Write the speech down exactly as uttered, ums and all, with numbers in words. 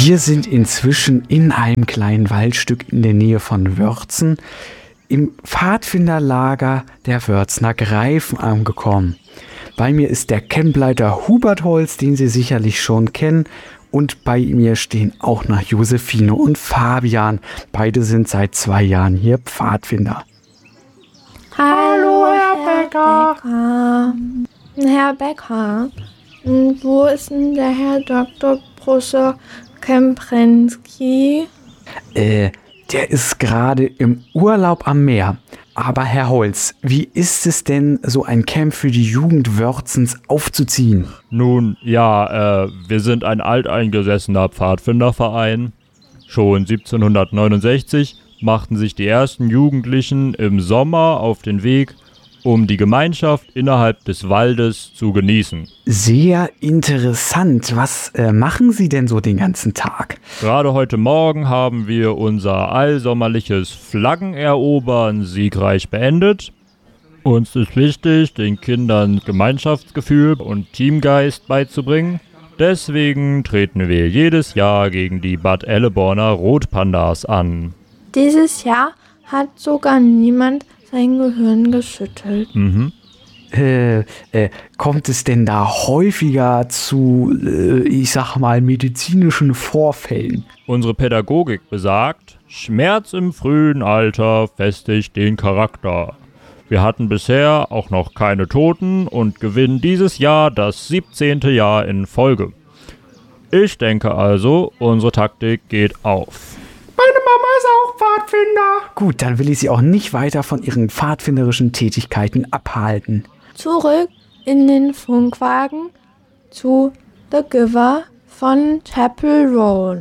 Wir sind inzwischen in einem kleinen Waldstück in der Nähe von Wörzen im Pfadfinderlager der Wörzner Greifen angekommen. Bei mir ist der Campleiter Hubert Holz, den Sie sicherlich schon kennen. Und bei mir stehen auch noch Josephine und Fabian. Beide sind seit zwei Jahren hier Pfadfinder. Hallo, Herr Becker. Becker. Herr Becker, wo ist denn der Herr Doktor Professor Kemprensky? Äh, der ist gerade im Urlaub am Meer. Aber Herr Holz, wie ist es denn, so ein Camp für die Jugend Wörzens aufzuziehen? Nun, ja, äh, wir sind ein alteingesessener Pfadfinderverein. Schon siebzehnhundertneunundsechzig machten sich die ersten Jugendlichen im Sommer auf den Weg, um die Gemeinschaft innerhalb des Waldes zu genießen. Sehr interessant. Was äh, machen Sie denn so den ganzen Tag? Gerade heute Morgen haben wir unser allsommerliches Flaggenerobern siegreich beendet. Uns ist wichtig, den Kindern Gemeinschaftsgefühl und Teamgeist beizubringen. Deswegen treten wir jedes Jahr gegen die Bad Elleborner Rotpandas an. Dieses Jahr hat sogar niemand sein Gehirn geschüttelt. Mhm. Äh, äh, kommt es denn da häufiger zu, äh, ich sag mal, medizinischen Vorfällen? Unsere Pädagogik besagt, Schmerz im frühen Alter festigt den Charakter. Wir hatten bisher auch noch keine Toten und gewinnen dieses Jahr das siebzehnte Jahr in Folge. Ich denke also, unsere Taktik geht auf. Meine Mama ist auch Pfadfinder. Gut, dann will ich Sie auch nicht weiter von Ihren pfadfinderischen Tätigkeiten abhalten. Zurück in den Funkwagen zu The Giver von Chapel Roan.